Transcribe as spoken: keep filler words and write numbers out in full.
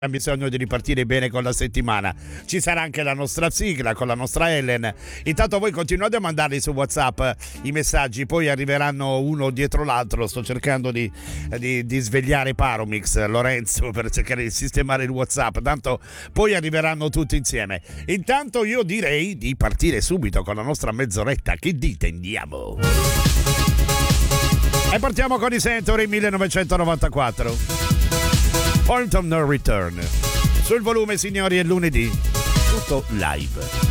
Ha bisogno di ripartire bene con la settimana. Ci sarà anche la nostra sigla con la nostra Ellen. Intanto voi continuate a mandarli su WhatsApp i messaggi, poi arriveranno uno dietro l'altro. Sto cercando di, di, di svegliare Paromix, Lorenzo, per cercare di sistemare il WhatsApp, tanto poi arriveranno tutti insieme. Intanto io direi di partire subito con la nostra mezz'oretta. Che dite? Andiamo! E partiamo con i Century millenovecentonovantaquattro. Point of No Return. Sul volume, signori, è lunedì. Tutto live.